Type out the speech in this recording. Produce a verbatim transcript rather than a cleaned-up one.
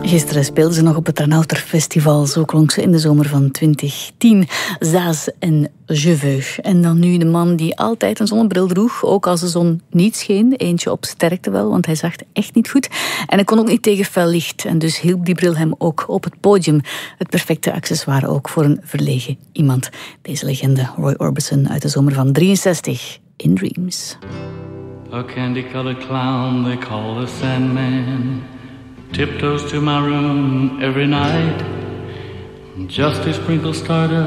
Gisteren speelden ze nog op het Ranouter Festival. Zo klonk ze in de zomer van twintig tien. Zaz en Je veux. En dan nu de man die altijd een zonnebril droeg. Ook als de zon niet scheen. Eentje op sterkte wel, want hij zag echt niet goed. En hij kon ook niet tegen fel licht. En dus hielp die bril hem ook op het podium. Het perfecte accessoire ook voor een verlegen iemand. Deze legende, Roy Orbison uit de zomer van drieënzestig. In Dreams. A candy-colored clown they call the Sandman tiptoes to my room every night just to sprinkle stardust